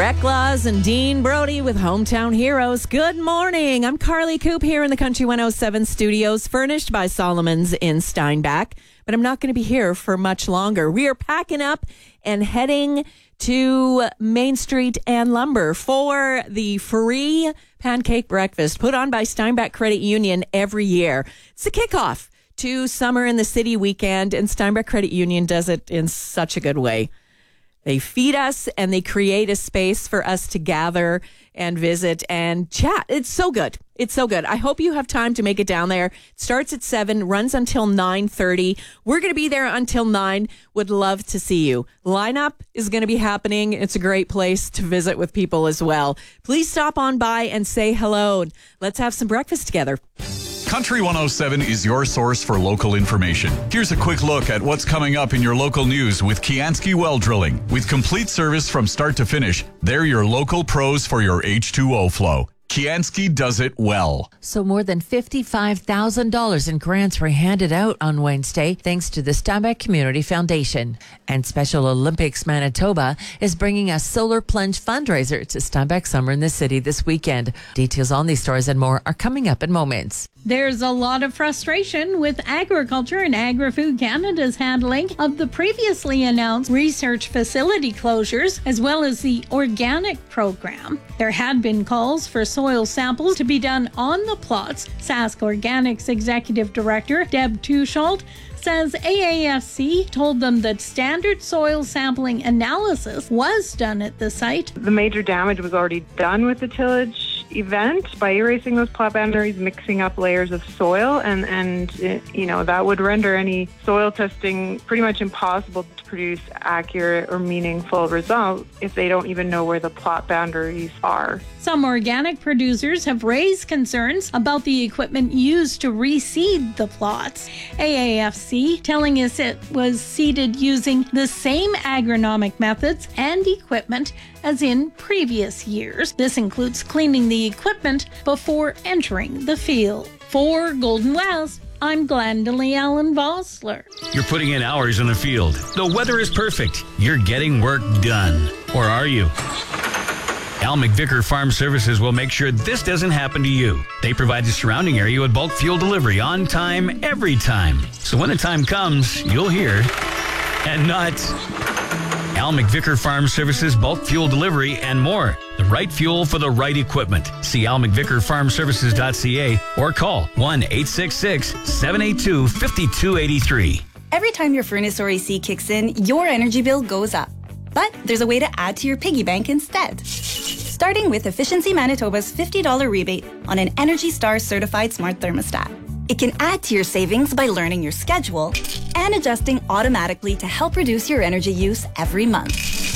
Reclaws and Dean Brody with Hometown Heroes. Good morning. I'm Carly Coop here in the Country 107 studios, furnished by Solomon's in Steinbach. But I'm not going to be here for much longer. We are packing up and heading to Main Street and Lumber for the free pancake breakfast put on by Steinbach Credit Union every year. It's the kickoff to Summer in the City weekend, and Steinbach Credit Union does it in such a good way. They feed us and they create a space for us to gather and visit and chat. It's so good. It's so good. I hope you have time to make it down there. It starts at 7, runs until 9:30. We're going to be there until 9. Would love to see you. Lineup is going to be happening. It's a great place to visit with people as well. Please stop on by and say hello. Let's have some breakfast together. Country 107 is your source for local information. Here's a quick look at what's coming up in your local news with Kianski Well Drilling. With complete service from start to finish, they're your local pros for your H2O flow. Kianski does it well. So more than $55,000 in grants were handed out on Wednesday thanks to the Steinbach Community Foundation. And Special Olympics Manitoba is bringing a solar plunge fundraiser to Steinbach Summer in the City this weekend. Details on these stories and more are coming up in moments. There's a lot of frustration with Agriculture and Agri-Food Canada's handling of the previously announced research facility closures, as well as the organic program. There had been calls for soil samples to be done on the plots. Sask Organics Executive Director Deb Tushold says AAFC told them that standard soil sampling analysis was done at the site. The major damage was already done with the tillage event by erasing those plot boundaries, mixing up layers of soil, and that would render any soil testing pretty much impossible to produce accurate or meaningful results if they don't even know where the plot boundaries are. Some organic producers have raised concerns about the equipment used to reseed the plots. AAFC telling us it was seeded using the same agronomic methods and equipment as in previous years. This includes cleaning the equipment before entering the field. For Golden West, I'm Glendalee Allen Vossler. You're putting in hours in the field. The weather is perfect. You're getting work done. Or are you? Al McVicker Farm Services will make sure this doesn't happen to you. They provide the surrounding area with bulk fuel delivery on time, every time. So when the time comes, you'll hear and not. Al McVicker Farm Services bulk fuel delivery and more. The right fuel for the right equipment. See almcvickerfarmservices.ca or call 1-866-782-5283. Every time your furnace or AC kicks in, your energy bill goes up. But there's a way to add to your piggy bank instead. Starting with Efficiency Manitoba's $50 rebate on an Energy Star certified smart thermostat. It can add to your savings by learning your schedule and adjusting automatically to help reduce your energy use every month.